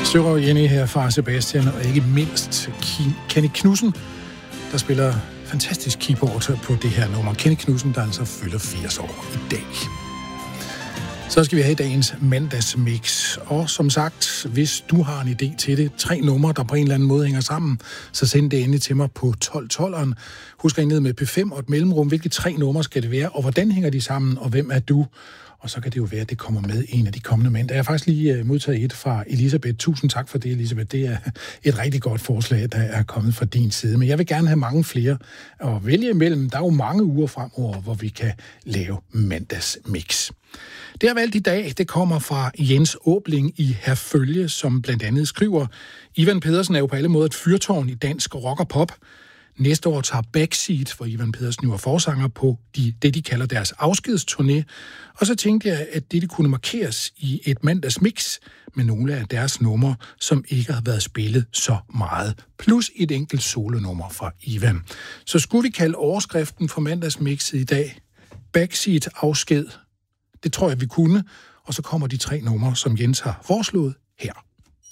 Sørøv Jenny her fra Sebastian, og ikke mindst Kenny Knudsen, der spiller fantastisk keyboard på det her nummer. Kenny Knudsen, der altså fylder 80 år i dag. Så skal vi have dagens mandagsmix. Og som sagt, hvis du har en idé til det, 3 numre, der på en eller anden måde hænger sammen, så send det endelig til mig på 1212'eren. Husk at ned med P5 og et mellemrum. Hvilke 3 numre skal det være, og hvordan hænger de sammen, og hvem er du? Og så kan det jo være, at det kommer med en af de kommende mænd. Jeg har faktisk lige modtaget et fra Elisabeth. Tusind tak for det, Elisabeth. Det er et rigtig godt forslag, der er kommet fra din side. Men jeg vil gerne have mange flere at vælge imellem. Der er jo mange uger fremover, hvor vi kan lave mandagsmix. Det har valgt i dag, det kommer fra Jens Åbling i Herfølge, som blandt andet skriver: Ivan Pedersen er jo på alle måder et fyrtårn i dansk rock og pop. Næste år tager Backseat, hvor Ivan Pedersen jo er forsanger, på det, de kalder deres afskedsturné. Og så tænkte jeg, at det kunne markeres i et mandagsmix med nogle af deres numre, som ikke har været spillet så meget. Plus et enkelt solonummer fra Ivan. Så skulle vi kalde overskriften for mandagsmixet i dag Backseat afsked. Det tror jeg, vi kunne. Og så kommer de 3 numre, som Jens har foreslået her.